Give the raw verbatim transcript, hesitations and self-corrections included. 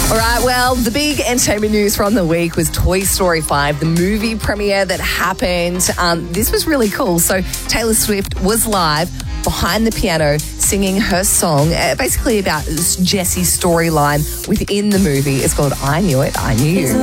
All right, well, the big entertainment news from the week was Toy Story five, the movie premiere that happened. Um, this was really cool. So Taylor Swift was live behind the piano singing her song, uh, basically about Jesse's storyline within the movie. It's called I Knew It, I Knew You.